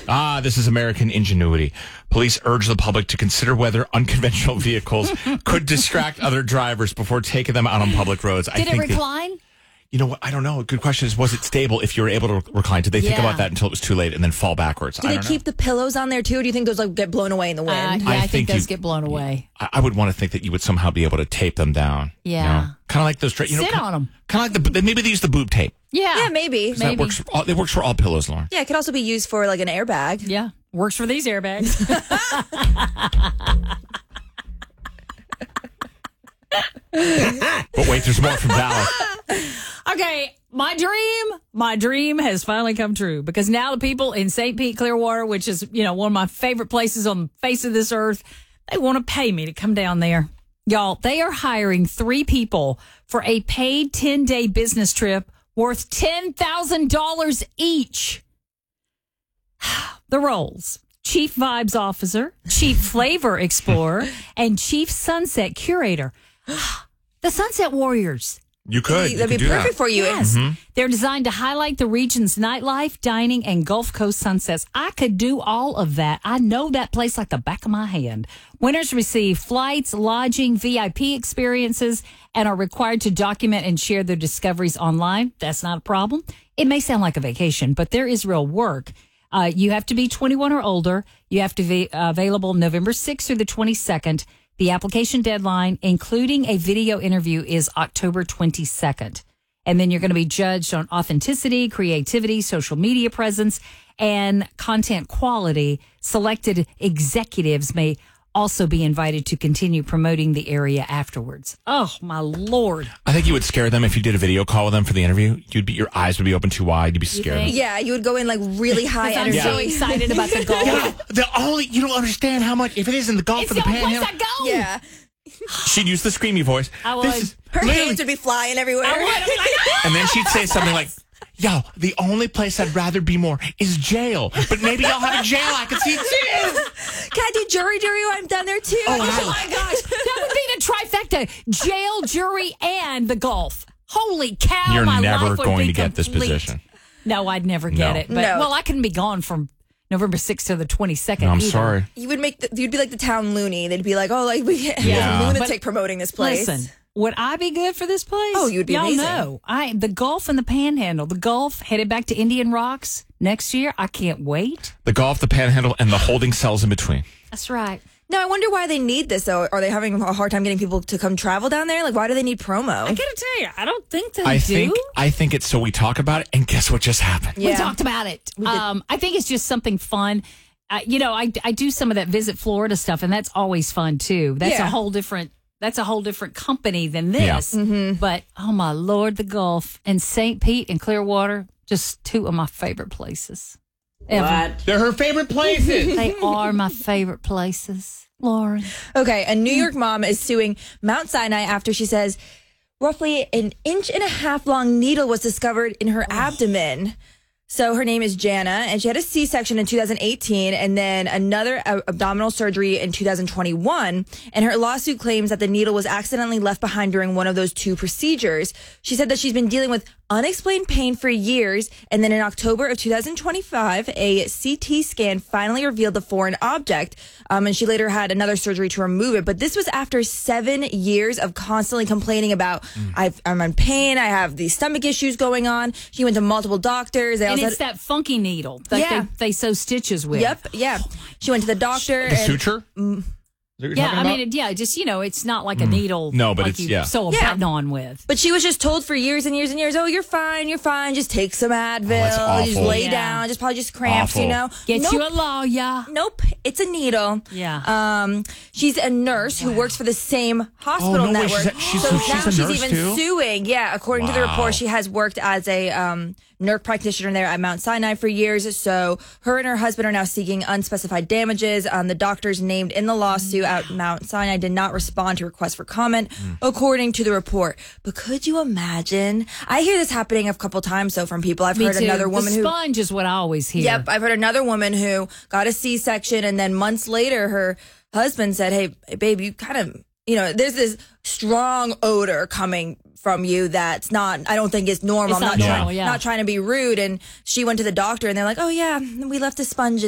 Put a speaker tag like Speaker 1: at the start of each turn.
Speaker 1: This is American ingenuity. Police urge the public to consider whether unconventional vehicles could distract other drivers before taking them out on public roads.
Speaker 2: Did it recline?
Speaker 1: You know what? I don't know. A good question is, was it stable if you were able to recline? Did they think about that until it was too late and then fall backwards?
Speaker 3: Do they keep the pillows on there too? Or do you think those get blown away in the wind?
Speaker 2: I think those get blown away.
Speaker 1: I would want to think that you would somehow be able to tape them down.
Speaker 2: Yeah.
Speaker 1: You know? Kind of like those.
Speaker 2: Sit on them.
Speaker 1: Kind of like maybe they use the boob tape.
Speaker 3: Yeah, maybe.
Speaker 1: That works. It works for all pillows, Lauren.
Speaker 3: Yeah, it could also be used for like an airbag.
Speaker 2: Yeah, works for these airbags.
Speaker 1: But wait, there's more from Dallas.
Speaker 2: Okay, my dream has finally come true because now the people in St. Pete, Clearwater, which is, one of my favorite places on the face of this earth, they want to pay me to come down there. Y'all, they are hiring 3 people for a paid 10-day business trip worth $10,000 each. The roles: Chief Vibes Officer, Chief Flavor Explorer, and Chief Sunset Curator. The Sunset Warriors.
Speaker 1: You could.
Speaker 3: That'd be perfect for you.
Speaker 2: Yes. They're designed to highlight the region's nightlife, dining, and Gulf Coast sunsets. I could do all of that. I know that place like the back of my hand. Winners receive flights, lodging, VIP experiences, and are required to document and share their discoveries online. That's not a problem. It may sound like a vacation, but there is real work. You have to be 21 or older. You have to be available November 6th through the 22nd. The application deadline, including a video interview, is October 22nd. And then you're going to be judged on authenticity, creativity, social media presence, and content quality. Selected executives may also be invited to continue promoting the area afterwards. Oh, my Lord.
Speaker 1: I think you would scare them if you did a video call with them for the interview. Your eyes would be open too wide. You'd be scared.
Speaker 3: Yeah, you would go in like really high energy.
Speaker 2: I'm so excited about the golf.
Speaker 1: You don't understand how much, if it is in the Gulf
Speaker 2: It's
Speaker 1: or the
Speaker 2: the only place
Speaker 1: Panhandle.
Speaker 2: I go.
Speaker 3: Yeah.
Speaker 1: She'd use the screamy voice.
Speaker 2: I would.
Speaker 3: Her hands would be flying everywhere.
Speaker 1: And then she'd say something like, yo, the only place I'd rather be more is jail. But maybe y'all have a jail I can see too.
Speaker 3: Can I do jury while I'm down there too?
Speaker 2: Oh my gosh. That would be the trifecta. Jail, jury, and the golf. Holy cow.
Speaker 1: You're
Speaker 2: my
Speaker 1: never
Speaker 2: life would
Speaker 1: going
Speaker 2: be
Speaker 1: to get this
Speaker 2: complete.
Speaker 1: position.
Speaker 2: No, I'd never get it. But, well, I couldn't be gone from November 6th to the 22nd.
Speaker 1: No, I'm
Speaker 2: either.
Speaker 1: sorry.
Speaker 3: You would you'd be like the town loony. They'd be like, oh, like we have a lunatic promoting this place.
Speaker 2: Listen, would I be good for this place?
Speaker 3: Oh, you'd be
Speaker 2: Y'all
Speaker 3: amazing.
Speaker 2: know. The Gulf and the Panhandle. The Gulf headed back to Indian Rocks next year. I can't wait.
Speaker 1: The Gulf, the Panhandle, and the holding cells in between.
Speaker 2: That's right.
Speaker 3: Now, I wonder why they need this, though. Are they having a hard time getting people to come travel down there? Like, why do they need promo?
Speaker 2: I gotta tell you, I don't think they do.
Speaker 1: I think it's so we talk about it, and guess what just happened?
Speaker 2: We talked about it. I think it's just something fun. I do some of that Visit Florida stuff, and that's always fun too. That's a whole different company than this. Yeah. But oh my Lord, the Gulf and St. Pete and Clearwater, just 2 of my favorite places. Ever.
Speaker 1: What? They're her favorite places.
Speaker 2: They are my favorite places, Lauren.
Speaker 3: Okay, a New York mom is suing Mount Sinai after she says roughly 1.5 inch long needle was discovered in her abdomen. So her name is Jana, and she had a C-section in 2018 and then another abdominal surgery in 2021. And her lawsuit claims that the needle was accidentally left behind during one of those 2 procedures. She said that she's been dealing with unexplained pain for years. And then in October of 2025, a CT scan finally revealed the foreign object. And she later had another surgery to remove it. But this was after 7 years of constantly complaining about, I'm in pain. I have these stomach issues going on. She went to multiple doctors.
Speaker 2: And it's that funky needle that they sew stitches with.
Speaker 3: Yep. Yeah. She went to the doctor.
Speaker 1: The suture?
Speaker 2: Yeah, I mean, just, it's not like a needle.
Speaker 1: No, but
Speaker 2: like
Speaker 1: it's,
Speaker 2: sew a button on with.
Speaker 3: But she was just told for years and years and years, oh, you're fine. Just take some Advil. Just lay down. Just cramps,
Speaker 2: Get you a lawyer.
Speaker 3: Nope. It's a needle.
Speaker 2: Yeah.
Speaker 3: She's a nurse who works for the same hospital network.
Speaker 1: She's
Speaker 3: she's even suing. Yeah. According to the report, she has worked as a nurse practitioner there at Mount Sinai for years. So her and her husband are now seeking unspecified damages. The doctors named in the lawsuit at Mount Sinai did not respond to requests for comment, according to the report. But could you imagine? I hear this happening a couple times, from people. I've heard another woman
Speaker 2: the sponge is what I always hear.
Speaker 3: Yep, I've heard another woman who got a C-section, and then months later, her husband said, "Hey, babe, you kind of, there's this strong odor coming from you that's not, I don't think it's normal.
Speaker 2: It's
Speaker 3: I'm not trying to be rude." And she went to the doctor, and they're like, "Oh yeah, we left a sponge